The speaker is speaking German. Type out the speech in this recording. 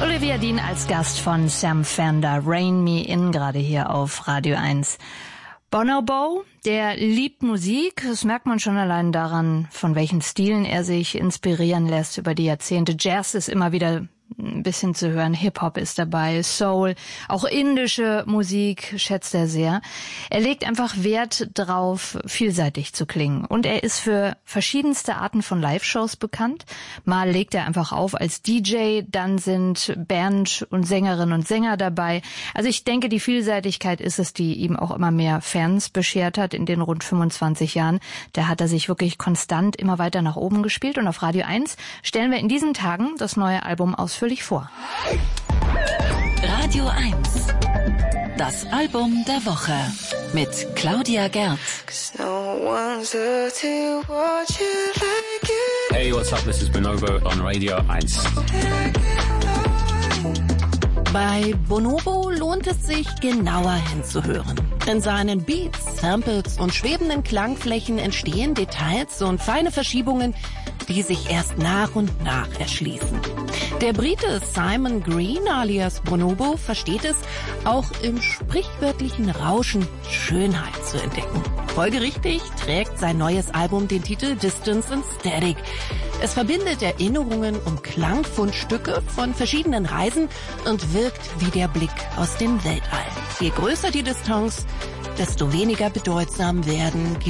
Olivia Dean als Gast von Sam Fender, Rain Me In, gerade hier auf Radio 1. Bonobo, der liebt Musik, das merkt man schon allein daran, von welchen Stilen er sich inspirieren lässt über die Jahrzehnte. Jazz ist immer wieder ein bisschen zu hören, Hip-Hop ist dabei, Soul, auch indische Musik schätzt er sehr. Er legt einfach Wert drauf, vielseitig zu klingen. Und er ist für verschiedenste Arten von Live-Shows bekannt. Mal legt er einfach auf als DJ, dann sind Band und Sängerinnen und Sänger dabei. Also ich denke, die Vielseitigkeit ist es, die ihm auch immer mehr Fans beschert hat in den rund 25 Jahren. Da hat er sich wirklich konstant immer weiter nach oben gespielt. Und auf Radio 1 stellen wir in diesen Tagen das neue Album ausführlich vor. Radio 1. Das Album der Woche mit Claudia Gerd. Hey, what's up? This is Bonobo on Radio 1. Bei Bonobo lohnt es sich, genauer hinzuhören. In seinen Beats, Samples und schwebenden Klangflächen entstehen Details und feine Verschiebungen, die sich erst nach und nach erschließen. Der Brite Simon Green alias Bonobo versteht es, auch im sprichwörtlichen Rauschen Schönheit zu entdecken. Folgerichtig trägt sein neues Album den Titel Distance and Static. Es verbindet Erinnerungen und Klangfundstücke von verschiedenen Reisen und wirkt wie der Blick aus dem Weltall. Je größer die Distanz, desto weniger bedeutsam werden die